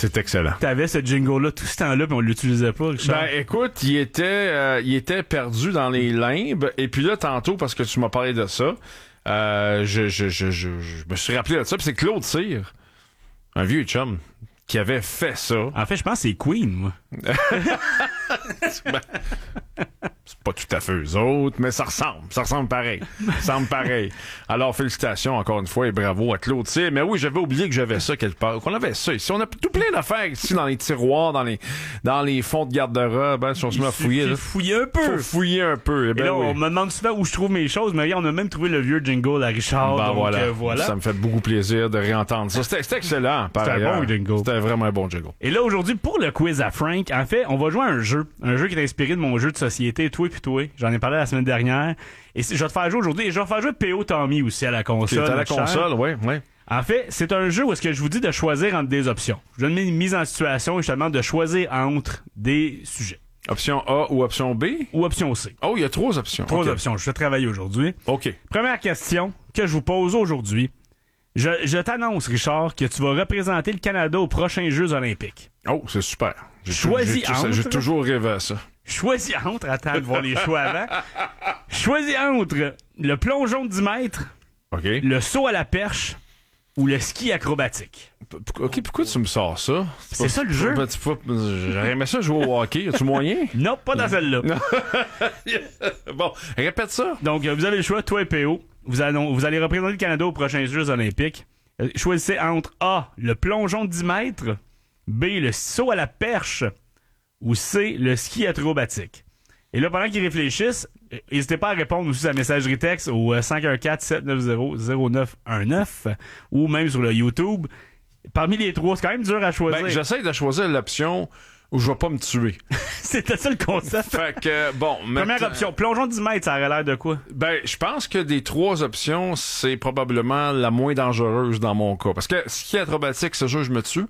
C'est excellent. T'avais ce jingle-là tout ce temps-là, puis on l'utilisait pas, Richard. Ben, écoute, il était perdu dans les limbes. Et puis là, tantôt, parce que tu m'as parlé de ça, je me suis rappelé de ça. Puis c'est Claude Cyr, un vieux chum, qui avait fait ça. En fait, je pense que c'est Queen, moi. Ben, c'est pas tout à fait eux autres, mais ça ressemble pareil. Ça ressemble pareil. Alors, félicitations encore une fois et bravo à Claude Cyr. Mais oui, j'avais oublié que j'avais ça quelque part, qu'on avait ça ici. On a tout plein d'affaires ici dans les tiroirs, dans les fonds de garde-robe, hein, si on se met à fouiller. Là. Fouiller un peu. Faut fouiller un peu. Et là, on me demande souvent où je trouve mes choses, mais regarde, on a même trouvé le vieux jingle à Richard. Ben donc, voilà. Ça me fait beaucoup plaisir de réentendre ça. C'était excellent, par ailleurs. C'était un bon jingle. C'était vraiment un bon jingle. Et là, aujourd'hui, pour le quiz à Frank, en fait, on va jouer à un jeu qui est inspiré de mon jeu de société, Toi puis Toi. J'en ai parlé la semaine dernière. Et je vais te faire jouer aujourd'hui. Et je vais faire jouer P.O. Tommy aussi à la console. Qui est à la console, oui. En fait, c'est un jeu où est-ce que je vous dis de choisir entre des options. Je donne une mise en situation et je te demande de choisir entre des sujets. Option A ou option B? Ou option C. Oh, il y a 3 options. Trois options. Je vais travailler aujourd'hui. OK. Première question que je vous pose aujourd'hui. Je t'annonce, Richard, que tu vas représenter le Canada aux prochains Jeux olympiques. Oh, c'est super. J'ai toujours rêvé à ça. Choisis entre, attends de voir les choix avant. Choisis entre le plongeon de 10 mètres, OK. le saut à la perche ou le ski acrobatique. OK, pourquoi tu me sors ça? C'est ça le jeu? J'aurais aimé ça jouer au hockey. As-tu moyen? Non, pas dans celle-là. Bon, répète ça. Donc, vous avez le choix, toi et PO. Vous allez représenter le Canada aux prochains Jeux olympiques. Choisissez entre A, le plongeon de 10 mètres, B, le saut à la perche ou C, le ski acrobatique. Et là, pendant qu'ils réfléchissent, n'hésitez pas à répondre aussi à la messagerie texte au 514-790-0919 ou même sur le YouTube. Parmi les trois, c'est quand même dur à choisir. Ben, j'essaie de choisir l'option où je vais pas me tuer. C'était ça le concept. Fait que, bon... Première option, plongeon de 10 mètres, ça aurait l'air de quoi? Ben, je pense que des 3 options, c'est probablement la moins dangereuse dans mon cas. Parce que ski acrobatique, c'est sûr, je me tue.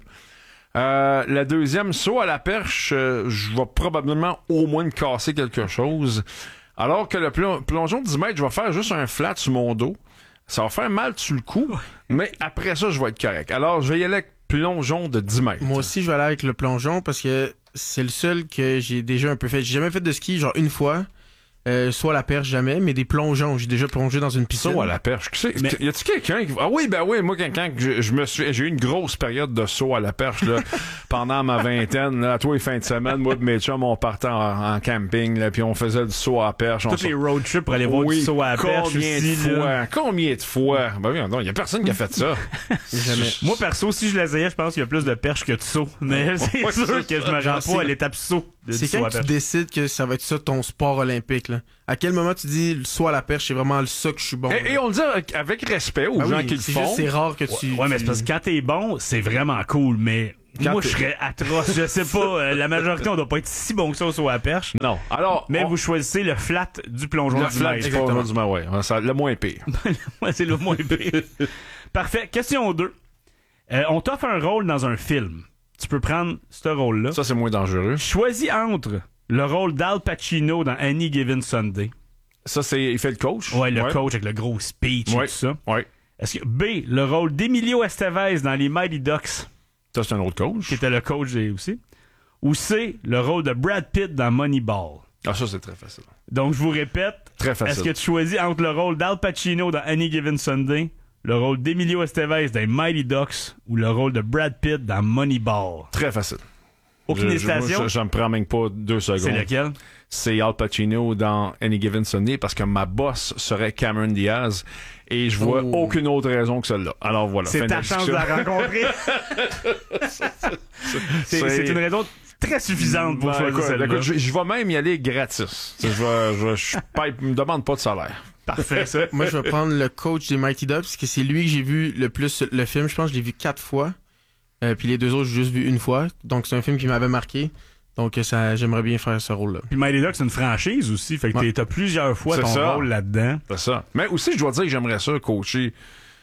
La deuxième, saut à la perche, je vais probablement au moins me casser quelque chose. Alors que le plongeon de 10 mètres, je vais faire juste un flat sur mon dos. Ça va faire mal sur le cou, mais après ça, je vais être correct. Alors, je vais y aller avec plongeon de 10 mètres. Moi aussi, je vais aller avec le plongeon parce que c'est le seul que j'ai déjà un peu fait. J'ai jamais fait de ski, genre une fois. Soit à la perche, jamais, mais des plongeons. J'ai déjà plongé dans une piscine. Saut à la perche. Y a-tu quelqu'un qui... Ah oui, ben oui, moi, quand j'ai eu une grosse période de saut à la perche, là, pendant ma vingtaine, là, tous les fins de semaine, moi, de mes chums, on partait en camping, là, puis on faisait du saut à la perche. Tous les road trips pour aller voir du saut à la perche Combien de fois? Ben oui, non, y a personne qui a fait ça. Jamais. Moi, perso, si je l'essayais, je pense qu'il y a plus de perche que de saut. Mais c'est sûr que je me rends pas à l'étape saut. C'est quand tu décides que ça va être ça ton sport olympique, là. À quel moment tu dis soit la perche, c'est vraiment ça que je suis bon. Et on le dit avec respect aux gens qui le font. C'est rare que tu... Ouais, mais c'est parce que quand t'es bon, c'est vraiment cool, mais moi, je serais atroce. Je sais pas, la majorité, on doit pas être si bon que ça sur la perche. Non. Alors, mais vous choisissez le flat du plongeon du mètre. Le plongeon du mètre, ouais. Le moins pire. Ouais, c'est le moins pire. Parfait. Question 2. On t'offre un rôle dans un film. Tu peux prendre ce rôle-là. Ça, c'est moins dangereux. Choisis entre le rôle d'Al Pacino dans Any Given Sunday. Ça, il fait le coach. Ouais, le coach avec le gros speech et tout ça. Ouais. Est-ce que B, le rôle d'Emilio Estevez dans les Mighty Ducks. Ça, c'est un autre coach. Qui était le coach aussi. Ou C, le rôle de Brad Pitt dans Moneyball. Ah, ça, c'est très facile. Donc, je vous répète. Très facile. Est-ce que tu choisis entre le rôle d'Al Pacino dans Any Given Sunday, le rôle d'Emilio Estevez dans Mighty Ducks ou le rôle de Brad Pitt dans Moneyball? Très facile. Aucune hésitation? Je me prends même pas 2 secondes. C'est lequel? C'est Al Pacino dans Any Given Sunday parce que ma boss serait Cameron Diaz et je vois aucune autre raison que celle-là. Alors voilà. C'est ta chance de la rencontrer. C'est une raison très suffisante pour choisir celle-là. Écoute, je vais même y aller gratis. Je me demande pas de salaire. Parfait, ça. Moi, je vais prendre le coach des Mighty Ducks parce que c'est lui que j'ai vu le plus le film. Je pense que je l'ai vu 4 fois. Puis les 2 autres, j'ai juste vu 1 fois. Donc, c'est un film qui m'avait marqué. Donc, j'aimerais bien faire ce rôle-là. Puis Mighty Ducks, c'est une franchise aussi. Fait que t'as plusieurs fois ton rôle là-dedans. C'est ça. Mais aussi, je dois dire que j'aimerais ça coacher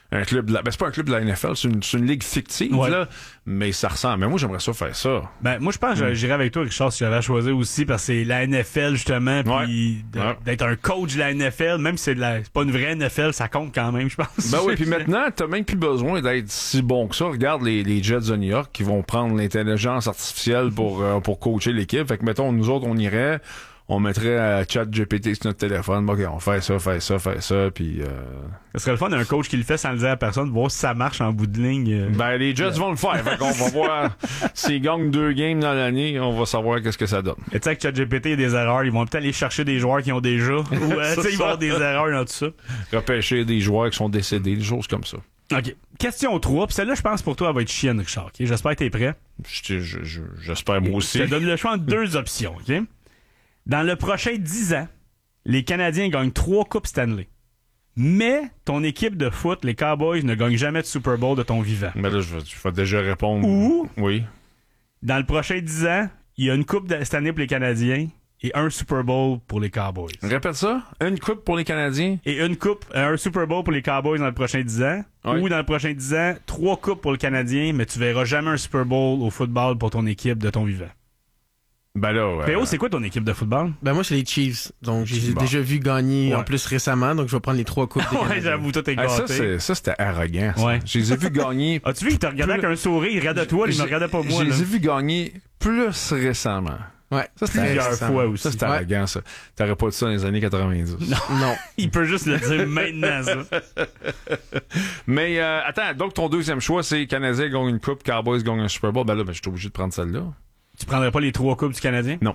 un club de la... Ben, c'est pas un club de la NFL, c'est une ligue fictive, Ouais. là. Mais ça ressemble. Mais moi, j'aimerais ça faire ça. Ben, moi, je pense que j'irais avec toi, Richard, si j'avais à choisir aussi, parce que c'est la NFL, justement, puis Ouais. d'être un coach de la NFL, même si c'est pas une vraie NFL, ça compte quand même, je pense. Ben oui, puis maintenant, t'as même plus besoin d'être si bon que ça. Regarde les Jets de New York qui vont prendre l'intelligence artificielle pour coacher l'équipe. Fait que, mettons, nous autres, on irait, on mettrait ChatGPT sur notre téléphone. OK, on fait ça, puis... Ce serait le fun d'un coach qui le fait sans le dire à personne, voir si ça marche en bout de ligne. Ben, les Jets vont le faire. Fait qu'on va voir s'ils gagnent 2 games dans l'année, on va savoir qu'est-ce que ça donne. Et tu sais, avec ChatGPT, il y a des erreurs. Ils vont peut-être aller chercher des joueurs qui ont déjà. Ou, tu sais, ils vont avoir des erreurs dans tout ça. Repêcher des joueurs qui sont décédés, des choses comme ça. OK. Question 3. Puis celle-là, je pense pour toi, elle va être chienne, Richard. OK? J'espère que t'es prêt. J'espère moi aussi. Je te donne le choix entre deux options. OK? Dans le prochain 10 ans, les Canadiens gagnent 3 Coupes Stanley. Mais ton équipe de foot, les Cowboys, ne gagnent jamais de Super Bowl de ton vivant. Mais là, je vais déjà répondre. Ou, Oui. dans le prochain 10 ans, il y a une Coupe cette année pour les Canadiens et un Super Bowl pour les Cowboys. Répète ça. Une coupe pour les Canadiens. Et un Super Bowl pour les Cowboys dans le prochain 10 ans. Oui. Ou dans le prochain 10 ans, 3 coupes pour le Canadien, mais tu verras jamais un Super Bowl au football pour ton équipe de ton vivant. Ben là... P.O., c'est quoi ton équipe de football? Ben moi, c'est les Chiefs. Donc, j'ai Bon. déjà vu gagner Ouais. en plus récemment. Donc, je vais prendre les 3 coupes des Ouais, Canadiens. j'avoue, toi, t'es ça, gâté. c'était arrogant. Ça. Ouais. Je les ai vus gagner... As-tu vu, il te regardait avec un sourire, il regardait toi, il me regardait pas moi. Je Là. les ai vus gagner plus récemment. Ouais. Ça, c'était Plusieurs récemment. fois aussi. Ça, c'était Ouais. arrogant, ça. T'aurais pas dit ça dans les années 90. Non. Il peut juste le dire maintenant, ça. Mais, attends, donc ton deuxième choix, c'est Canadiens gagnent une coupe, Cowboys gagnent un Super Bowl. Ben là, je suis obligé de prendre celle-là. Tu prendrais pas les 3 coupes du Canadien? Non.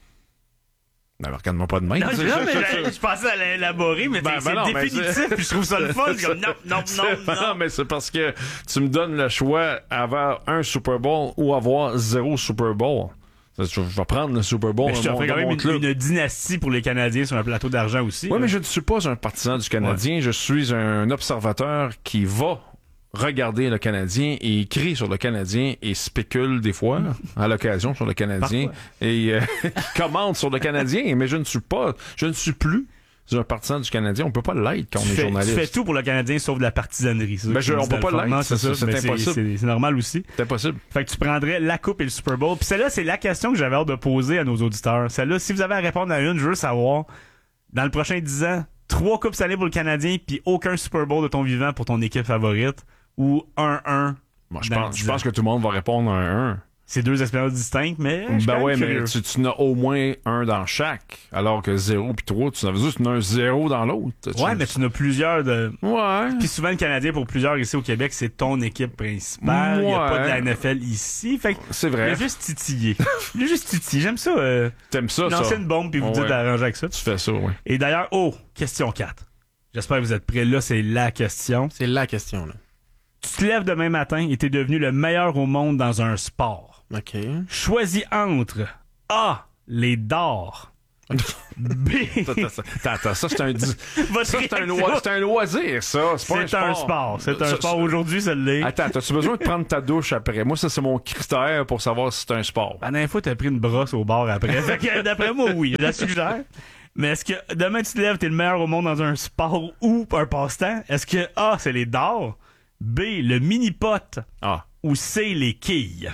Alors, regarde-moi pas de main. Non, je pensais à l'élaborer, mais Ben, c'est non, mais définitif, puis je trouve ça le fun. C'est comme non. Non, mais c'est parce que tu me donnes le choix avoir un Super Bowl ou avoir 0 Super Bowl. Je vais prendre le Super Bowl. Mais je te ferais quand même une dynastie pour les Canadiens sur un plateau d'argent aussi. Oui, mais je ne suis pas un partisan du Canadien. Je suis un observateur qui va regarder le Canadien et écrit sur le Canadien et spécule des fois, à l'occasion, sur le Canadien. Parfois. Et commente sur le Canadien. Mais je ne suis plus un partisan du Canadien. On peut pas l'être quand on est journaliste. Tu fais tout pour le Canadien sauf de la partisanerie. Ben, on peut pas l'être. Non, c'est ça. C'est Mais impossible. C'est normal aussi. C'est impossible. Fait que tu prendrais la coupe et le Super Bowl. Puis celle-là, c'est la question que j'avais hâte de poser à nos auditeurs. Celle-là, si vous avez à répondre à une, je veux savoir, dans le prochain 10 ans, 3 coupes cette année pour le Canadien puis aucun Super Bowl de ton vivant pour ton équipe favorite ou 1-1. Bon, je pense que tout le monde va répondre à un 1. C'est 2 expériences distinctes, mais je suis Ben quand ouais, même mais curieux. tu n'as au moins un dans chaque. Alors que 0 puis 3, tu n'as juste un 0 dans l'autre. Ouais, mais tu en as plusieurs de... Ouais. Puis souvent, le Canadien, pour plusieurs ici au Québec, c'est ton équipe principale. Il n'y a pas de la NFL ici. Fait que C'est il vrai. a juste titillé. Il a juste titillé. J'aime ça. T'aimes ça, ça? Lancer une bombe puis vous dites Ouais. d'arranger avec ça. Tu fais ça, oui. Et d'ailleurs, question 4. J'espère que vous êtes prêts. Là, c'est la question. C'est la question, là. Tu te lèves demain matin et t'es devenu le meilleur au monde dans un sport. OK. Choisis entre A, les dards. B, Attends, ça, c'est un... votre Ça, réaction. c'est un loisir, ça. C'est pas C'est un sport. C'est un Ça, sport. Aujourd'hui, ça l'est. Attends, as-tu besoin de prendre ta douche après? Moi, ça, c'est mon critère pour savoir si c'est un sport. La dernière fois, t'as pris une brosse au bar après. Fait que, d'après moi, oui, je la suggère. Mais est-ce que demain tu te lèves, t'es le meilleur au monde dans un sport ou un passe-temps? Est-ce que A, c'est les dards, B, le mini-pot Ah. ou C, les quilles?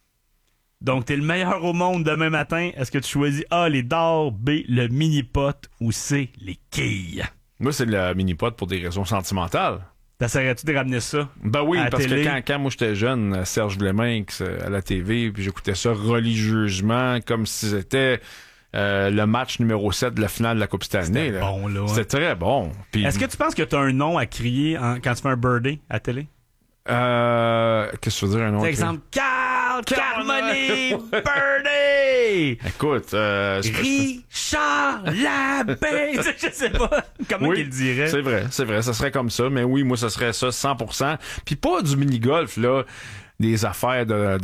Donc, t'es le meilleur au monde demain matin. Est-ce que tu choisis A, les dards, B, le mini-pot ou C, les quilles? Moi, c'est le mini-pot pour des raisons sentimentales. T'essaierais-tu de ramener ça? Ben oui, À la parce télé. que quand moi j'étais jeune, Serge Vleminx à la TV, puis j'écoutais ça religieusement comme si c'était le match numéro 7 de la finale de la Coupe Stanley. C'était là. bon, là. Ouais. C'était très bon. Puis, Est-ce que tu penses que t'as un nom à crier quand tu fais un birthday à télé? qu'est-ce que tu veux dire un nom? Par exemple, Carl Carl Carmoni Birthday! Écoute, c'est- Richard Labbé! Je sais pas comment Oui, qu'il le dirait. c'est vrai, ça serait comme ça, mais oui, moi, ça serait ça 100%. Puis pas du mini-golf, là, des affaires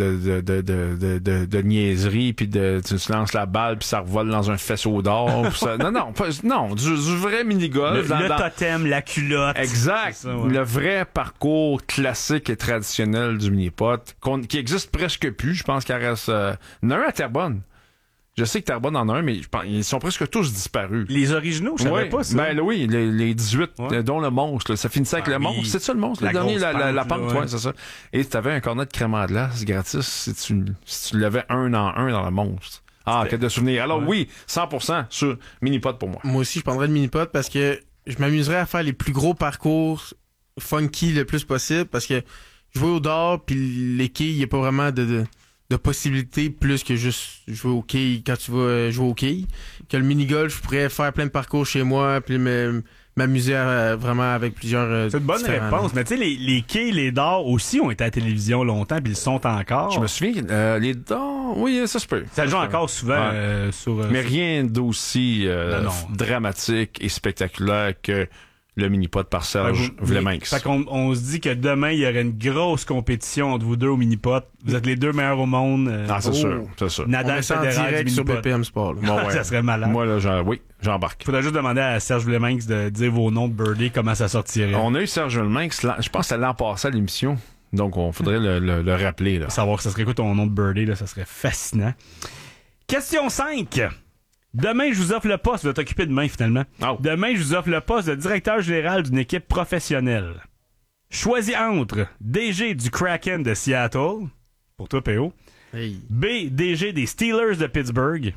de niaiserie, puis tu lances la balle, puis ça revole dans un faisceau d'or. Puis ça, non, du vrai mini-golf. Le totem, la culotte. Exact. C'est ça, ouais. Le vrai parcours classique et traditionnel du mini-pot, qui existe presque plus. Je pense qu'il reste... il y en a un à Terrebonne. Je sais que Terrebonne en a un, mais je pense, ils sont presque tous disparus. Les originaux, je savais Ouais, pas ça. ben oui, les 18, Ouais. dont le monstre, là, ça finissait avec Ah le oui. monstre. C'est ça le monstre, La le dernier, grosse la pente, pente, là, ouais, c'est ça. Et t'avais un cornet de crème à glace gratis si tu l'avais un en un dans le monstre. Ah, C'était- quel de souvenirs. Alors Ouais. oui, 100% sur Minipod pour moi. Moi aussi, je prendrais le mini-pot parce que je m'amuserais à faire les plus gros parcours funky le plus possible parce que jouer au dard puis les quilles, il n'y a pas vraiment de possibilités plus que juste jouer au quilles quand tu vas jouer au quilles. Que le mini-golf, je pourrais faire plein de parcours chez moi puis m'amuser vraiment avec plusieurs C'est une bonne différents, réponse. Mais tu sais, les quais, les dards aussi ont été à la télévision longtemps, puis ils le sont encore. Je me souviens, les dents, oui, ça se peut. Ça le joue se peut. encore souvent Ouais. sur... Mais rien d'aussi Non. dramatique et spectaculaire que le mini-pod par Serge Vleminx. Fait qu'on on se dit que demain, il y aurait une grosse compétition entre vous deux au mini-pot. Vous êtes les deux meilleurs au monde. Ah, c'est sûr, c'est sûr. On Nadal met ça en fédéral direct du sur mini-pot. BPM Sport. là. Bon, ouais. Ça serait malade. Moi, là, j'embarque. Faudrait juste demander à Serge Vleminx de dire vos noms de birdie, comment ça sortirait. On a eu Serge Vleminx, je pense que c'est l'an passé à l'émission. Donc, on faudrait le rappeler, là. Savoir que ça serait quoi ton nom de birdie, là, ça serait fascinant. Question 5. Demain, je vous offre le poste, vous êtes occupé demain finalement. Oh. Demain, je vous offre le poste de directeur général d'une équipe professionnelle. Choisis entre DG du Kraken de Seattle, pour toi PO, Hey. B, DG des Steelers de Pittsburgh,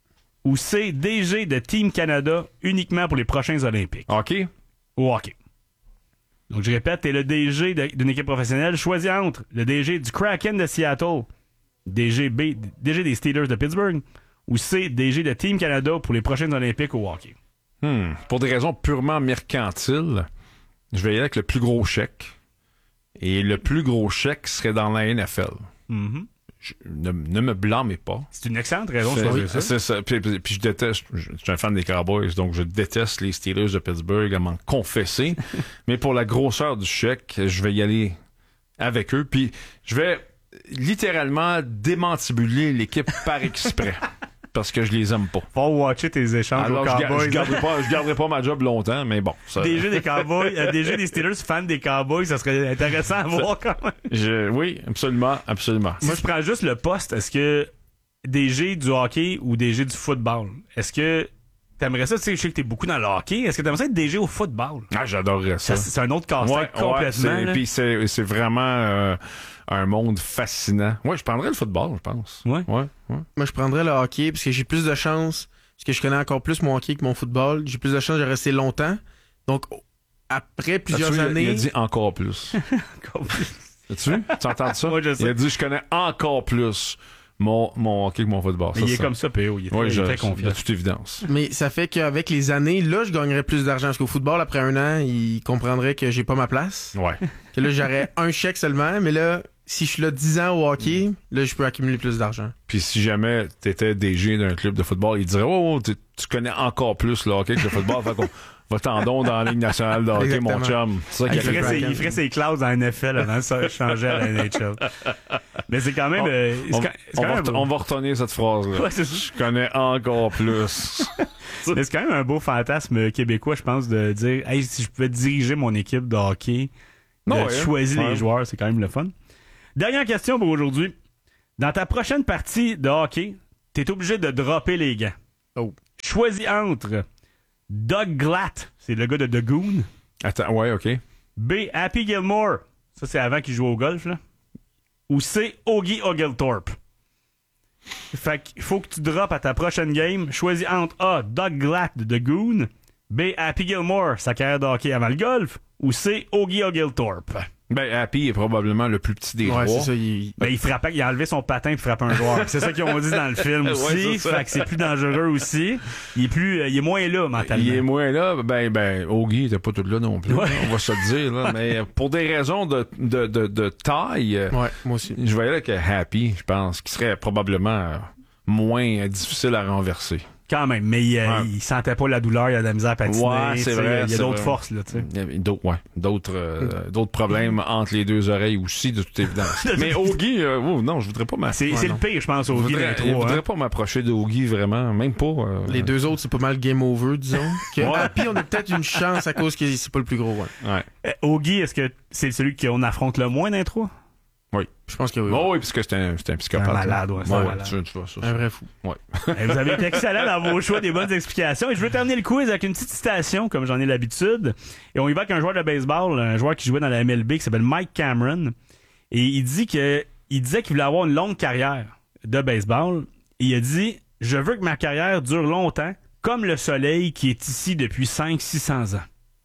ou C, DG de Team Canada uniquement pour les prochains Olympiques. OK? Au hockey. Donc, je répète, t'es le DG d'une équipe professionnelle. Choisis entre le DG du Kraken de Seattle, DG des Steelers de Pittsburgh, ou C, DG de Team Canada pour les prochaines Olympiques au hockey. Pour des raisons purement mercantiles, je vais y aller avec le plus gros chèque. Et le plus gros chèque serait dans la NFL. Mhm. Ne me blâmez pas. C'est une excellente raison de choisir ça. C'est ça. Puis je déteste, je suis un fan des Cowboys, donc je déteste les Steelers de Pittsburgh à m'en confesser. Mais pour la grosseur du chèque, je vais y aller avec eux. Puis je vais littéralement démantibuler l'équipe par exprès. Parce que je les aime pas. Faut watcher tes échanges Alors, aux Cowboys. je garderai pas ma job longtemps, mais bon. Ça, DG des Cowboys, DG des Steelers, fan des Cowboys, ça serait intéressant à voir quand même. oui, absolument, absolument. Si je prends juste le poste, est-ce que DG du hockey ou DG du football? Est-ce que t'aimerais ça? Tu sais, je sais que t'es beaucoup dans le hockey. Est-ce que t'aimerais ça être DG au football? Ah, j'adorerais ça. C'est un autre casse-tête complètement. là. Puis c'est vraiment un monde fascinant. Ouais, je prendrais le football, je pense. Ouais. Ouais. Moi, je prendrais le hockey parce que j'ai plus de chances, parce que je connais encore plus mon hockey que mon football. J'ai plus de chances de rester longtemps. Donc, après plusieurs années. Il a dit encore plus. As-tu vu? Tu entends ça? Ouais, je sais. Il a dit je connais encore plus mon hockey que mon football. Mais il est comme ça, PO. Il est Oui, très confiant. de toute évidence. Mais ça fait qu'avec les années, là, je gagnerais plus d'argent. Parce qu'au football, après un an, ils comprendraient que j'ai pas ma place. Ouais. Que là, j'aurais un chèque seulement. Mais là, si je suis là 10 ans au hockey, là, je peux accumuler plus d'argent. Puis si jamais t'étais DG d'un club de football, il dirait oh, tu connais encore plus le hockey que le football. Fait qu'on va t'en donner dans la Ligue nationale de hockey, mon Exactement. chum. C'est ça Ah, qui il arrive. Il ferait ses clouds en NFL avant de se changer à la NHL. Mais c'est quand même... On va retenir cette phrase-là. Ouais, c'est ça. Je connais encore plus. Mais c'est quand même un beau fantasme québécois, je pense, de dire hey, si je pouvais diriger mon équipe de hockey, Non, de ouais. choisir Ouais. les joueurs, c'est quand même le fun. Dernière question pour aujourd'hui. Dans ta prochaine partie de hockey, t'es obligé de dropper les gants. Oh. Choisis entre Doug Glatt, c'est le gars de The Goon, Attends, ouais, OK. B. Happy Gilmore, ça c'est avant qu'il joue au golf, là, ou C. Ogie Oglethorpe. Fait qu'il faut que tu droppes à ta prochaine game. Choisis entre A. Doug Glatt de The Goon, B. Happy Gilmore, sa carrière de hockey avant le golf, ou C. Ogie Oglethorpe. Ben, Happy est probablement le plus petit des Ouais, trois. c'est ça. Ben, il a enlevé son patin et frappé un joueur. C'est ça qu'ils ont dit dans le film aussi. Ouais, c'est ça. Fait que c'est plus dangereux aussi. Il est moins là mentalement. Il est moins là. Ben, Ogie était pas tout là non plus. Ouais. On va se le dire, là. Mais pour des raisons de taille, Ouais, moi aussi. je vais y aller avec Happy, je pense, qui serait probablement moins difficile à renverser. Quand même, mais il sentait pas la douleur, il a de la misère à patiner. Ouais, c'est tu sais, vrai, Il y a c'est d'autres vrai. forces, là, tu sais. Il y avait d'autres problèmes entre les deux oreilles aussi, de toute évidence. Mais Ogie, non, je voudrais pas C'est Ouais, le non. pire, je pense, au Je Guy voudrais, d'intro. je voudrais pas m'approcher de Ogie, vraiment. Même pas. Les deux autres, c'est pas mal game over, disons. Que Ouais. Happy, on a peut-être une chance à cause que c'est pas le plus gros. Ouais. Ouais. Ogie, est-ce que c'est celui qu'on affronte le moins d'intro? Oui. Je pense que oui. Bon, oui, parce que c'est un psychopathe. Un malade, ouais, c'est un malade. Tu vois ça. Un vrai fou. Ouais. Et vous avez été excellent dans vos choix, des bonnes explications. Et je veux terminer le quiz avec une petite citation, comme j'en ai l'habitude. Et on y va avec un joueur de baseball, un joueur qui jouait dans la MLB, qui s'appelle Mike Cameron. Et il disait qu'il voulait avoir une longue carrière de baseball. Et il a dit, je veux que ma carrière dure longtemps, comme le soleil qui est ici depuis 500-600 ans.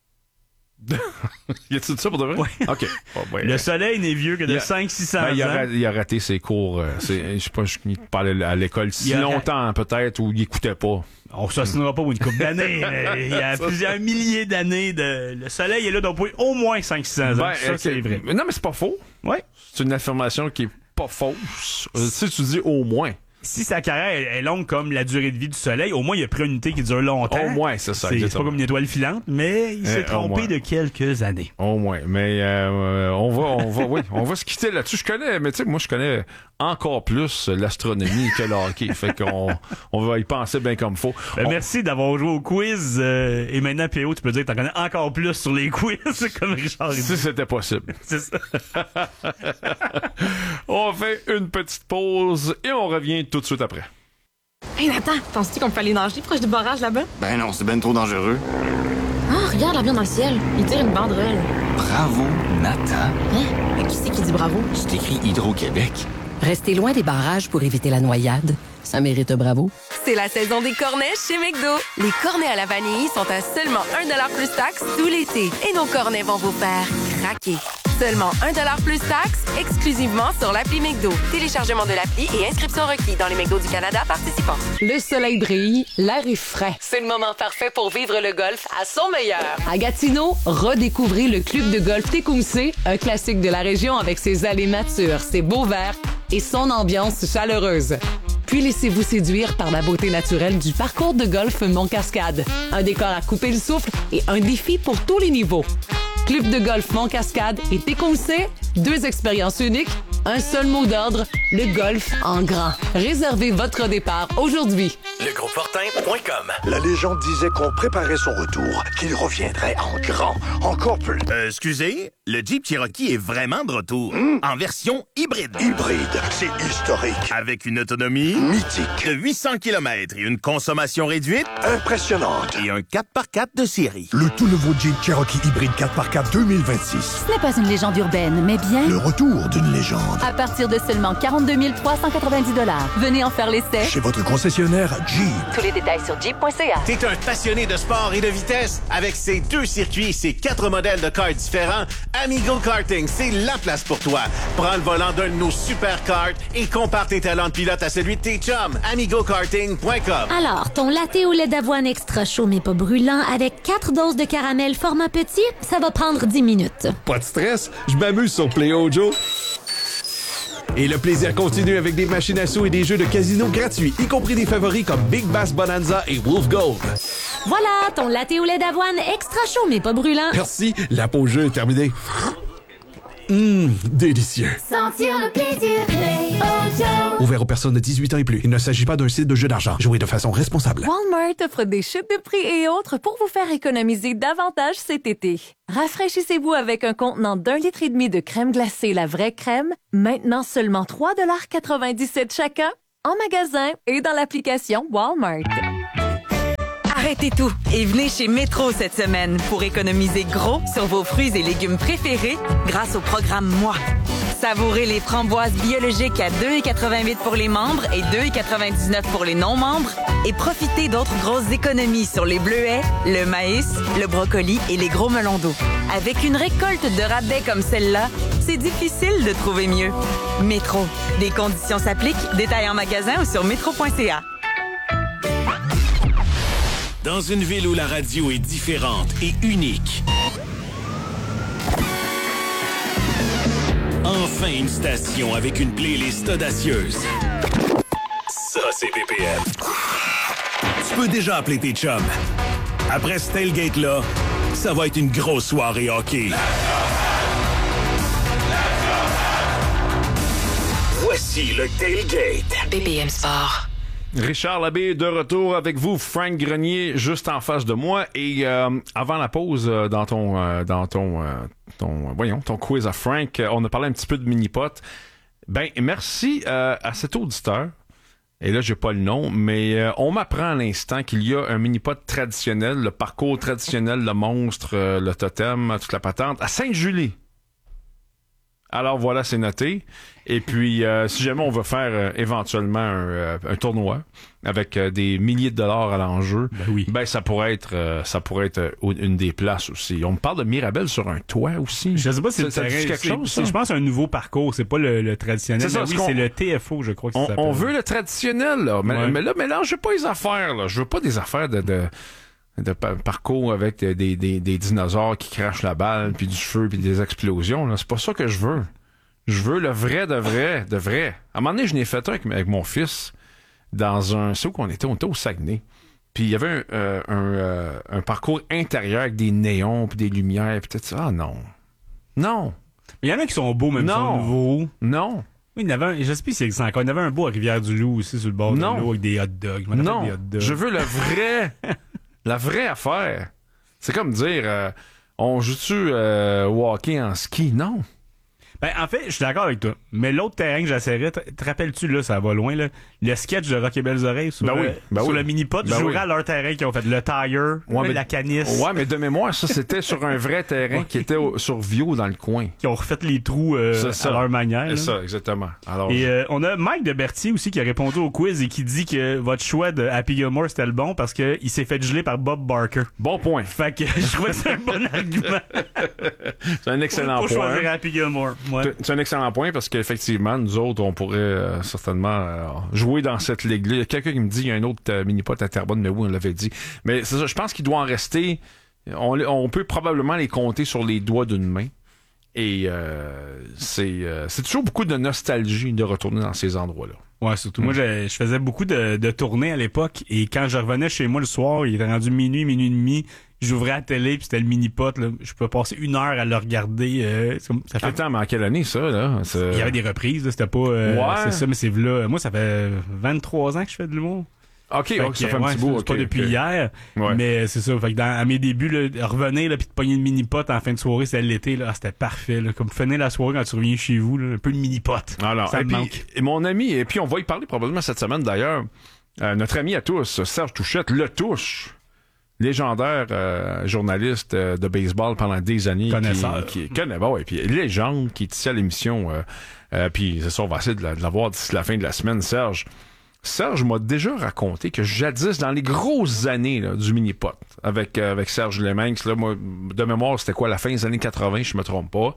Y a-tu dit ça pour de vrai? Ouais. OK. Oh, ouais. Le soleil n'est vieux que de 500-600 ans. Il a raté ses cours. Je sais pas, il parlait à l'école si longtemps, peut-être, où il écoutait pas. On ne s'assinera pas pour une couple d'années, mais il y a plusieurs milliers d'années le soleil est là depuis au moins 500-600 ans. Ça, c'est vrai. Non, mais c'est pas faux. Ouais. C'est une affirmation qui est pas fausse. Si tu dis au moins. Si sa carrière est longue comme la durée de vie du soleil, au moins il a pris une unité qui dure longtemps. Au moins, c'est ça. C'est pas comme une étoile filante, mais il s'est trompé de quelques années. Au moins. Mais on va se quitter là-dessus. Je connais encore plus l'astronomie que le hockey. Fait qu'on va y penser bien comme faut. Merci d'avoir joué au quiz. Et maintenant, P.O., tu peux dire que t'en connais encore plus sur les quiz, comme Richard dit. Si c'était possible. C'est ça. On fait une petite pause et on revient tout de suite après. Hey Nathan, penses-tu qu'on peut aller nager proche du barrage là-bas? Ben non, c'est ben trop dangereux. Ah, regarde l'avion dans le ciel. Il tire une banderole. Bravo, Nathan. Hein? Mais qui c'est qui dit bravo? C'est écrit Hydro-Québec. Restez loin des barrages pour éviter la noyade. Ça mérite un bravo. C'est la saison des cornets chez McDo. Les cornets à la vanille sont à seulement 1$ plus taxe tout l'été. Et nos cornets vont vous faire craquer. Seulement 1$ plus taxe, exclusivement sur l'appli McDo. Téléchargement de l'appli et inscription requis dans les McDo du Canada participants. Le soleil brille, l'air est frais. C'est le moment parfait pour vivre le golf à son meilleur. À Gatineau, redécouvrez le club de golf Tecumseh, un classique de la région avec ses allées matures, ses beaux verts et son ambiance chaleureuse. Puis laissez-vous séduire par la beauté naturelle du parcours de golf Mont-Cascade. Un décor à couper le souffle et un défi pour tous les niveaux. Club de golf Mont-Cascade et Tecumseh, 2 expériences uniques, un seul mot d'ordre, le golf en grand. Réservez votre départ aujourd'hui. Legrosfortin.com. La légende disait qu'on préparait son retour, qu'il reviendrait en grand, encore plus. Excusez, le Jeep Cherokee est vraiment de retour, en version hybride. Hybride, c'est historique. Avec une autonomie mythique de 800 km et une consommation réduite impressionnante. Et un 4x4 de série. Le tout nouveau Jeep Cherokee hybride 4x4 2026. Ce n'est pas une légende urbaine, mais bien le retour d'une légende. À partir de seulement 42 390 $. Venez en faire l'essai chez votre concessionnaire Jeep. Tous les détails sur jeep.ca. T'es un passionné de sport et de vitesse? Avec ses 2 circuits et ses 4 modèles de karts différents, Amigo Karting, c'est la place pour toi. Prends le volant d'un de nos super karts et compare tes talents de pilote à celui de tes chums. AmigoKarting.com. Alors, ton latte au lait d'avoine extra chaud mais pas brûlant avec 4 doses de caramel format petit, ça va prendre 10 minutes. Pas de stress, je m'amuse sur Play Ojo. Et le plaisir continue avec des machines à sous et des jeux de casino gratuits, y compris des favoris comme Big Bass Bonanza et Wolf Gold. Voilà, ton latte au lait d'avoine extra chaud mais pas brûlant. Merci, la pause jeu est terminée. Délicieux. Sentir le plaisir, Play Ojo. Ouvert aux personnes de 18 ans et plus. Il ne s'agit pas d'un site de jeu d'argent. Jouez de façon responsable. Walmart offre des chutes de prix et autres pour vous faire économiser davantage cet été. Rafraîchissez-vous avec un contenant d'1,5 litre de crème glacée La Vraie Crème, maintenant seulement 3,97$ chacun, en magasin et dans l'application Walmart. Arrêtez tout et venez chez Métro cette semaine pour économiser gros sur vos fruits et légumes préférés grâce au programme Moi. Savourez les framboises biologiques à 2,88$ pour les membres et 2,99$ pour les non-membres et profitez d'autres grosses économies sur les bleuets, le maïs, le brocoli et les gros melons d'eau. Avec une récolte de rabais comme celle-là, c'est difficile de trouver mieux. Métro. Des conditions s'appliquent. Détails en magasin ou sur métro.ca. Dans une ville où la radio est différente et unique. Enfin une station avec une playlist audacieuse. Ça, c'est BPM. Tu peux déjà appeler tes chums. Après ce tailgate-là, ça va être une grosse soirée hockey. Voici le tailgate. BPM Sport. Richard Labbé de retour avec vous, Frank Grenier juste en face de moi et avant la pause dans ton quiz à Frank, on a parlé un petit peu de mini-pot. Ben merci à cet auditeur. Et là, j'ai pas le nom, mais on m'apprend à l'instant qu'il y a un mini-pot traditionnel, le parcours traditionnel, le monstre, le totem, toute la patente, à Sainte-Julie. Alors voilà, c'est noté. Et puis, si jamais on veut faire éventuellement un tournoi avec des milliers de dollars à l'enjeu, ben ça pourrait être une des places aussi. On me parle de Mirabel sur un toit aussi. Je sais pas si ça dit quelque chose. Ça? Je pense un nouveau parcours. C'est pas le traditionnel. C'est ça, oui, c'est le TFO, je crois que ça s'appelle. On veut le traditionnel, là. Mais là, mélangez pas les affaires, là. Je veux pas des affaires de parcours avec des dinosaures qui crachent la balle, puis du feu, puis des explosions. Là. C'est pas ça que je veux. Je veux le vrai de vrai. À un moment donné, je n'ai fait un avec mon fils dans un... C'est où qu'on était? On était au Saguenay. Puis il y avait un parcours intérieur avec des néons, puis des lumières, puis tout ça. Ah non. Non. Mais il y en a qui sont beaux, même si sont nouveaux. Non. Oui, il y en avait un, je sais plus si c'est existe encore. Il y en avait un beau à Rivière-du-Loup aussi, sur le bord de l'eau, avec des hot dogs. Non. Je veux le vrai... La vraie affaire. C'est comme dire, on joue-tu au hockey en ski? Non. Ben, en fait, je suis d'accord avec toi. Mais l'autre terrain que j'essaierais, te rappelles-tu, là, ça va loin, là, le sketch de Rock et Belles Oreilles sur, sur le mini-pot, jouerais à leur terrain qui ont fait le tire, la canisse. Ouais, mais de mémoire, ça, c'était sur un vrai terrain qui était sur Vio dans le coin. Qui ont refait les trous à leur manière. C'est ça, exactement. Alors, et on a Mike de Berthier aussi qui a répondu au quiz et qui dit que votre choix de Happy Gilmore, c'était le bon parce que il s'est fait geler par Bob Barker. Bon point. Fait que je trouvais que c'est un bon argument. C'est un excellent point. Pour choisir Happy Gilmore. Ouais. C'est un excellent point parce qu'effectivement, nous autres, on pourrait certainement jouer dans cette ligue-là. Il y a quelqu'un qui me dit qu'il y a un autre mini-pot à Terrebonne, mais oui, on l'avait dit. Mais c'est ça, je pense qu'il doit en rester. On peut probablement les compter sur les doigts d'une main. Et c'est toujours beaucoup de nostalgie de retourner dans ces endroits-là. Ouais, surtout. Moi, je faisais beaucoup de tournées à l'époque et quand je revenais chez moi le soir, il était rendu minuit et demi. J'ouvrais la télé puis c'était le mini-pot. Là. Je peux passer 1 heure à le regarder. Ça fait... Attends, mais en quelle année ça? Là? Il y avait des reprises. Là. C'était pas... C'est ça, mais c'est là. Moi, ça fait 23 ans que je fais de l'humour. OK, ça fait un petit bout. C'est pas depuis hier, mais c'est ça. Fait que à mes débuts, là, revenir là, puis de pogner le mini-pot en fin de soirée, c'était l'été. Là, c'était parfait. Là. Comme finir la soirée quand tu reviens chez vous, là, un peu de mini-pot. Alors, ça me manque. Et mon ami, et puis on va y parler probablement cette semaine d'ailleurs, notre ami à tous, Serge Touchette, le Touche. Légendaire journaliste de baseball pendant des années. Connaisseur. Qui connaît, puis légende qui est ici à l'émission. Puis c'est ça, on va essayer de l'avoir d'ici la fin de la semaine. Serge m'a déjà raconté que jadis, dans les grosses années là, du mini-pot, avec Serge Leminx, là, moi, de mémoire, c'était quoi, la fin des années 80, je me trompe pas,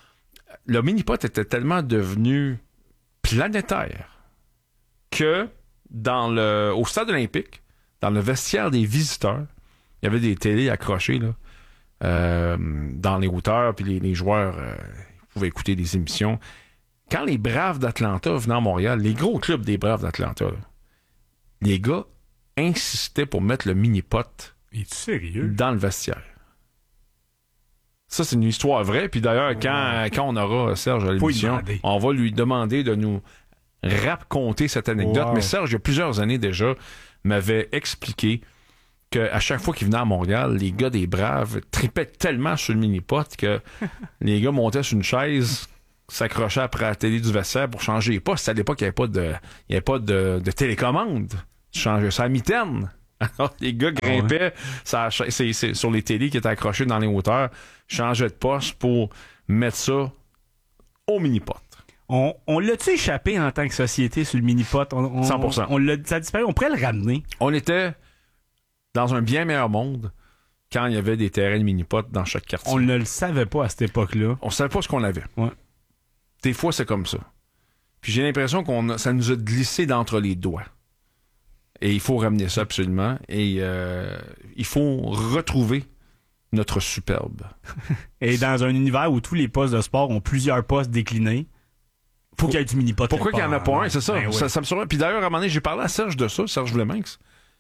le mini-pot était tellement devenu planétaire que au stade olympique, dans le vestiaire des visiteurs, il y avait des télés accrochées là, dans les hauteurs, puis les joueurs pouvaient écouter des émissions. Quand les Braves d'Atlanta venaient à Montréal, les gros clubs des Braves d'Atlanta, là, les gars insistaient pour mettre le mini-pot dans le vestiaire. Ça, c'est une histoire vraie. Puis d'ailleurs, quand on aura Serge à l'émission, on va lui demander de nous raconter cette anecdote. Mais Serge, il y a plusieurs années déjà, m'avait expliqué qu'à chaque fois qu'il venait à Montréal, les gars des Braves tripaient tellement sur le mini-pot que les gars montaient sur une chaise, s'accrochaient après la télé du vestiaire pour changer les postes. À l'époque, il n'y avait pas de télécommande. Tu changeais ça à mitaine. Alors, les gars grimpaient c'est sur les télés qui étaient accrochées dans les hauteurs, changeaient de poste pour mettre ça au mini-pot. On l'a-tu échappé en tant que société sur le mini-pot? 100%. Ça a disparu. On pourrait le ramener. On était dans un bien meilleur monde quand il y avait des terrains de mini-pot dans chaque quartier. On ne le savait pas à cette époque-là. On savait pas ce qu'on avait. Ouais. Des fois, c'est comme ça. Puis j'ai l'impression ça nous a glissé d'entre les doigts. Et il faut ramener ça absolument. Et il faut retrouver notre superbe. Et dans un univers où tous les postes de sport ont plusieurs postes déclinés, faut qu'il y ait du mini-pot. Pourquoi qu'il n'y en a pas un? C'est ça. Ben oui. Ça me surprend. Puis d'ailleurs, à un moment donné, j'ai parlé à Serge de ça, Serge Leminx,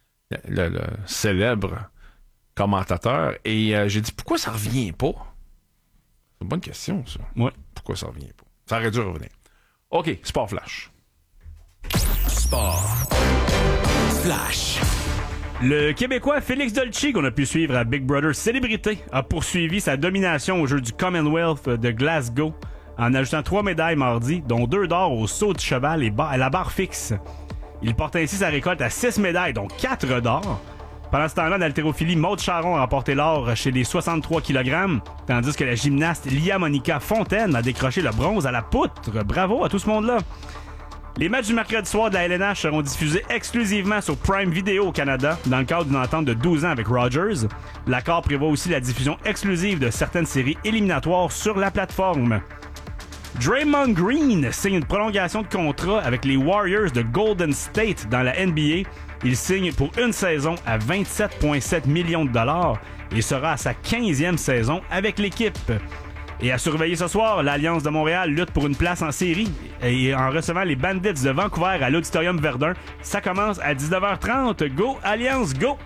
le célèbre commentateur. Et j'ai dit, pourquoi ça revient pas? C'est une bonne question, ça. Ouais. Pourquoi ça revient pas? Ça aurait dû revenir. OK, Sport Flash. Sport. Flash. Le Québécois Félix Dolci, qu'on a pu suivre à Big Brother Célébrité, a poursuivi sa domination au jeu du Commonwealth de Glasgow en ajoutant 3 médailles mardi, dont 2 d'or au saut de cheval et à la barre fixe. Il porte ainsi sa récolte à 6 médailles, dont 4 d'or. Pendant ce temps-là, en haltérophilie, Maude Charron a remporté l'or chez les 63 kg, tandis que la gymnaste Lia Monica Fontaine a décroché le bronze à la poutre. Bravo à tout ce monde-là! Les matchs du mercredi soir de la LNH seront diffusés exclusivement sur Prime Video au Canada dans le cadre d'une entente de 12 ans avec Rogers. L'accord prévoit aussi la diffusion exclusive de certaines séries éliminatoires sur la plateforme. Draymond Green signe une prolongation de contrat avec les Warriors de Golden State dans la NBA. Il signe pour une saison à 27,7 millions de dollars et sera à sa 15e saison avec l'équipe. Et à surveiller ce soir, l'Alliance de Montréal lutte pour une place en série et en recevant les Bandits de Vancouver à l'Auditorium Verdun. Ça commence à 19h30. Go Alliance, go!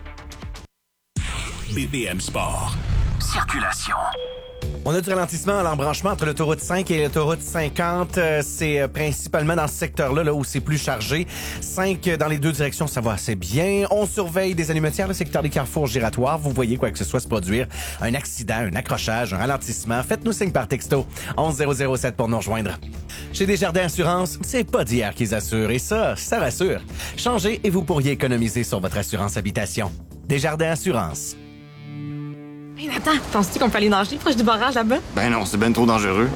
BPM Sport. Circulation. On a du ralentissement à l'embranchement entre l'autoroute 5 et l'autoroute 50. C'est principalement dans ce secteur-là là, où c'est plus chargé. 5 dans les deux directions, ça va assez bien. On surveille des allumetières, le secteur des carrefours giratoires. Vous voyez quoi que ce soit se produire. Un accident, un accrochage, un ralentissement. Faites-nous signe par texto. 11007 pour nous rejoindre. Chez Desjardins Assurance, c'est pas d'hier qu'ils assurent. Et ça rassure. Changez et vous pourriez économiser sur votre assurance habitation. Desjardins Assurance. Hey Nathan, penses-tu qu'on peut aller nager proche du barrage là-bas? Ben non, c'est ben trop dangereux.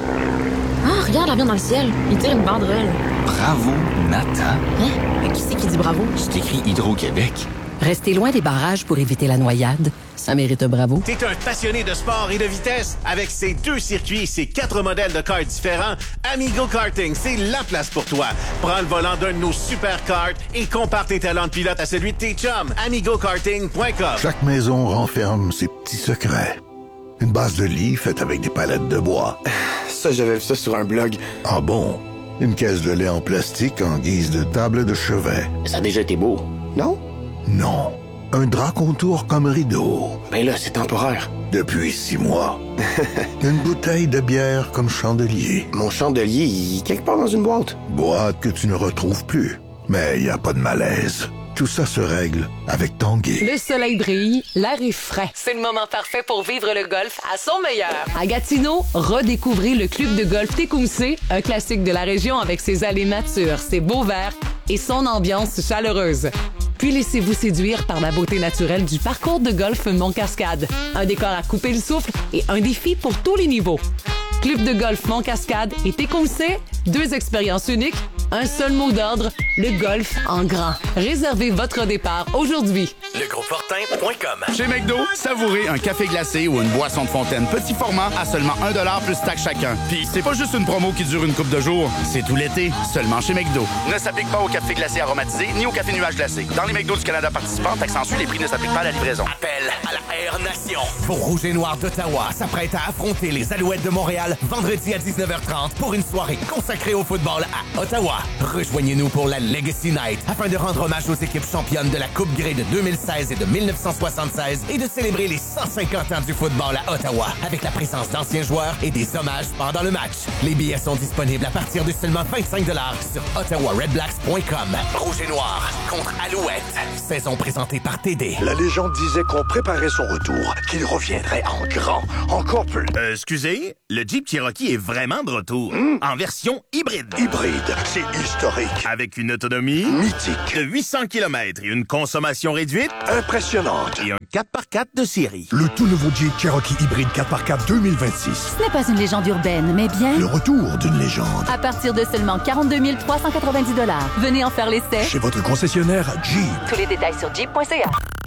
Ah, regarde l'avion dans le ciel. Il tire une banderole. Bravo, Nathan. Hein? Mais qui c'est qui dit bravo? C'est écrit Hydro-Québec. Restez loin des barrages pour éviter la noyade. Ça mérite un bravo. T'es un passionné de sport et de vitesse. Avec ses 2 circuits et ses 4 modèles de karts différents, Amigo Karting, c'est la place pour toi. Prends le volant d'un de nos super karts et compare tes talents de pilote à celui de tes chums. AmigoKarting.com. Chaque maison renferme ses petits secrets. Une base de lit faite avec des palettes de bois. Ça, j'avais vu ça sur un blog. Ah bon? Une caisse de lait en plastique en guise de table de chevet. Ça a déjà été beau, non? Non. Un drap contour comme rideau. Ben là, c'est temporaire. Depuis 6 mois. Une bouteille de bière comme chandelier. Mon chandelier, il est quelque part dans une boîte. Boîte que tu ne retrouves plus. Mais il n'y a pas de malaise. Tout ça se règle avec Tanguay. Le soleil brille, l'air est frais. C'est le moment parfait pour vivre le golf à son meilleur. À Gatineau, redécouvrez le club de golf Tecumseh, un classique de la région avec ses allées matures, ses beaux verts et son ambiance chaleureuse. Puis laissez-vous séduire par la beauté naturelle du parcours de golf Mont-Cascade. Un décor à couper le souffle et un défi pour tous les niveaux. Club de golf Mont-Cascade et Tecumseh, 2 expériences uniques, un seul mot d'ordre, le golf en grand. Réservez votre départ aujourd'hui. Legrosfortin.com. Chez McDo, savourez un café glacé ou une boisson de fontaine petit format à seulement 1$ plus taxe chacun. Puis c'est pas juste une promo qui dure une couple de jours, c'est tout l'été, seulement chez McDo. Ne s'applique pas au café glacé aromatisé ni au café nuage glacé. Dans les McDo du Canada participants, taxe en suit, les prix ne s'appliquent pas à la livraison. Appel à la Air Nation. Pour Rouge et Noir d'Ottawa s'apprête à affronter les Alouettes de Montréal vendredi à 19h30 pour une soirée consacrée au football à Ottawa. Rejoignez-nous pour la Legacy Night afin de rendre hommage aux équipes championnes de la Coupe Grey de 2016 et de 1976 et de célébrer les 150 ans du football à Ottawa avec la présence d'anciens joueurs et des hommages pendant le match. Les billets sont disponibles à partir de seulement 25$ sur ottawaredblacks.com. Rouge et Noir contre Alouette. Saison présentée par TD. La légende disait qu'on préparait son retour, qu'il reviendrait en grand, encore plus. Excusez, le Jeep Cherokee est vraiment de retour. En version hybride. Hybride, c'est historique. Avec une autonomie mythique de 800 km et une consommation réduite impressionnante. Et un 4x4 de série. Le tout nouveau Jeep Cherokee hybride 4x4 2026. Ce n'est pas une légende urbaine, mais bien le retour d'une légende. À partir de seulement 42 390 $. Venez en faire l'essai chez votre concessionnaire Jeep. Tous les détails sur jeep.ca.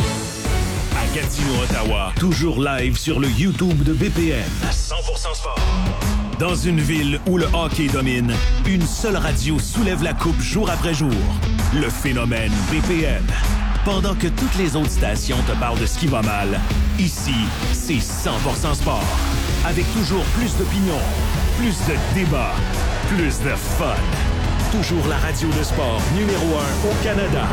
À Gatineau, Ottawa, toujours live sur le YouTube de BPM. 100% sport. Dans une ville où le hockey domine, une seule radio soulève la coupe jour après jour. Le phénomène BPM. Pendant que toutes les autres stations te parlent de ce qui va mal, ici, c'est 100% sport. Avec toujours plus d'opinions, plus de débats, plus de fun. Toujours la radio de sport numéro 1 au Canada.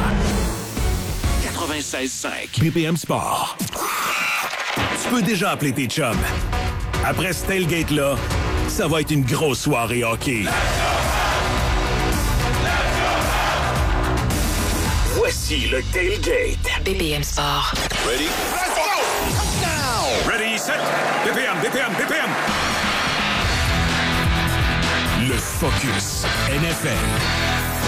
96.5 BPM Sport. Tu peux déjà appeler tes chums. Après ce tailgate-là, ça va être une grosse soirée hockey. Voici Voici le Tailgate. BPM Sport. Ready? Let's go! Ready, set, BPM. Le Focus NFL.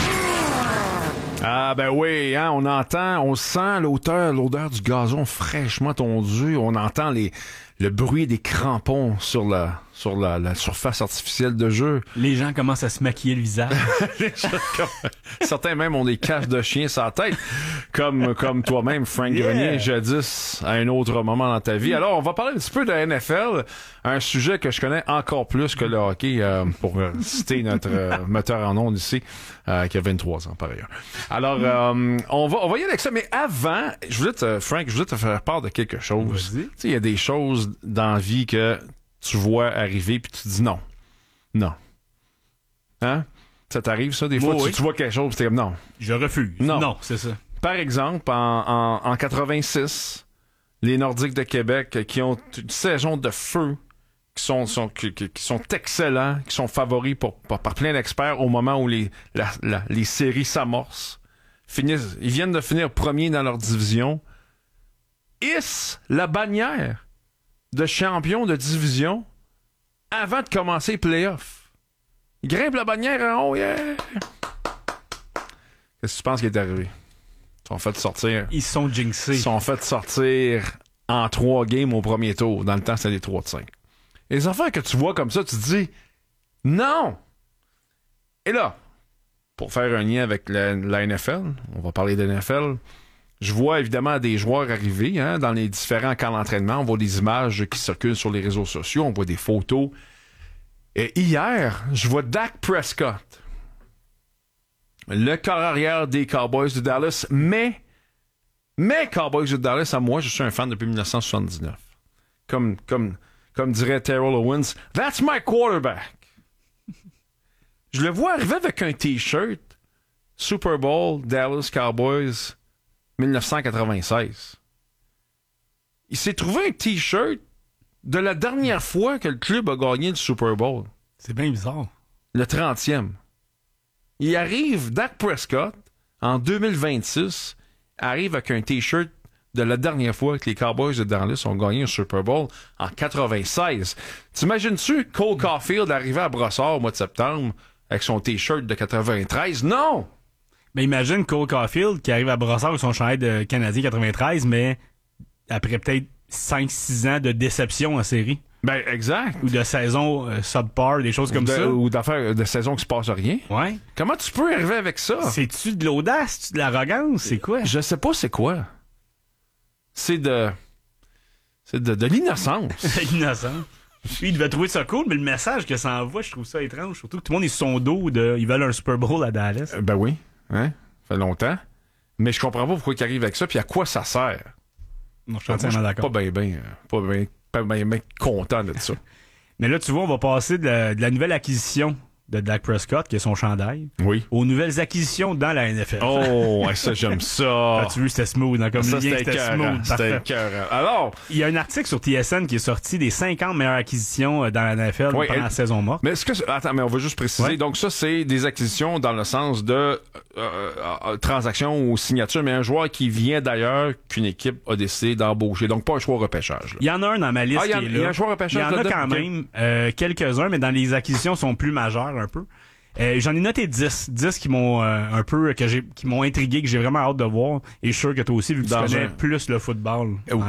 Ah ben oui, hein, on sent l'odeur du gazon fraîchement tondu, on entend le bruit des crampons sur la surface artificielle de jeu. Les gens commencent à se maquiller le visage. Certains même ont des caches de chien sur la tête, comme toi-même, Frank Grenier, jadis, à un autre moment dans ta vie. Alors, on va parler un petit peu de la NFL, un sujet que je connais encore plus que le hockey, pour citer notre metteur en ondes ici, qui a 23 ans par ailleurs. Alors, on va y aller avec ça, mais avant, Frank, je voulais te faire part de quelque chose. Tu sais, il y a des choses dans la vie que tu vois arriver puis tu te dis non. Hein? Ça t'arrive ça des fois? Oui. Tu vois quelque chose puis t'es comme non. Je refuse. Non, c'est ça. Par exemple, en 86, les Nordiques de Québec qui ont une saison de feu, qui sont excellents, qui sont favoris par plein d'experts au moment où les séries s'amorcent. Ils viennent de finir premiers dans leur division. Hissent la bannière de champion de division avant de commencer les playoffs. Ils grimpent la bannière en haut, yeah! Qu'est-ce que tu penses qui est arrivé? Ils sont fait sortir. Ils sont jinxés. Ils sont fait sortir en 3 games au premier tour. Dans le temps, c'était des 3 de 5. Et les affaires que tu vois comme ça, tu te dis non! Et là, pour faire un lien avec la NFL, on va parler de la NFL. Je vois évidemment des joueurs arriver dans les différents camps d'entraînement. On voit des images qui circulent sur les réseaux sociaux. On voit des photos. Et hier, je vois Dak Prescott, le corps arrière des Cowboys de Dallas. Mais Cowboys de Dallas, à moi, je suis un fan depuis 1979. Comme dirait Terrell Owens, « That's my quarterback! » Je le vois arriver avec un T-shirt Super Bowl, Dallas Cowboys 1996. Il s'est trouvé un T-shirt de la dernière fois que le club a gagné le Super Bowl. C'est bien bizarre. Le 30e. Il arrive, Dak Prescott, en 2026, arrive avec un T-shirt de la dernière fois que les Cowboys de Dallas ont gagné un Super Bowl en 96. T'imagines-tu Cole Caulfield arriver à Brossard au mois de septembre avec son T-shirt de 93? Non! Mais imagine Cole Caulfield qui arrive à Brossard avec son chandail de Canadien 93, mais après peut-être 5-6 ans de déception en série. Ben, exact. Ou de saison subpar, des choses comme ça. Ou d'affaires de saison qui se passe rien. Ouais. Comment tu peux arriver avec ça? C'est-tu de l'audace? C'est-tu de l'arrogance? C'est quoi? Je sais pas c'est quoi. C'est de l'innocence. L'innocence. Puis, il devait trouver ça cool, mais le message que ça envoie, je trouve ça étrange. Surtout que tout le monde est sur son dos ils veulent un Super Bowl à Dallas. Ben oui. Hein? Ça fait longtemps. Mais je comprends pas pourquoi il arrive avec ça, puis à quoi ça sert. Non, je suis entièrement d'accord. Pas bien content de ça. Mais là, tu vois, on va passer de la nouvelle acquisition de Dak Prescott, qui est son chandail, oui, aux nouvelles acquisitions dans la NFL. Oh, ça, j'aime ça. As-tu vu, c'était smooth, hein, comme ça, le lien, c'était smooth. C'était écœurant. Alors, il y a un article sur TSN qui est sorti des 50 meilleures acquisitions dans la NFL pendant la saison morte. Mais attends, mais on va juste préciser. Ouais. Donc ça, c'est des acquisitions dans le sens de transactions ou signatures, mais un joueur qui vient d'ailleurs qu'une équipe a décidé d'embaucher. Donc pas un choix repêchage. Là. Il y en a un dans ma liste qui est là. Il y a un choix repêchage. Il y en a quand même quelques-uns, mais dans les acquisitions sont plus majeures un peu. J'en ai noté 10 qui m'ont qui m'ont intrigué, que j'ai vraiment hâte de voir. Et je suis sûr que toi aussi, vu que tu connais plus le football.